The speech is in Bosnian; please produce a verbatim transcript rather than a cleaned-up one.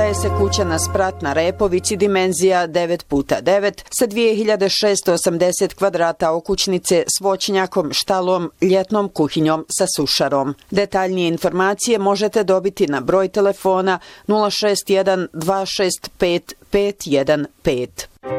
Prodaje se kuća na sprat na Repovici, dimenzija devet puta devet sa dvije hiljade šessto osamdeset kvadrata okućnice s voćnjakom, štalom, ljetnom kuhinjom sa sušarom. Detaljnije informacije možete dobiti na broj telefona nula šest jedan dva šest pet pet jedan pet.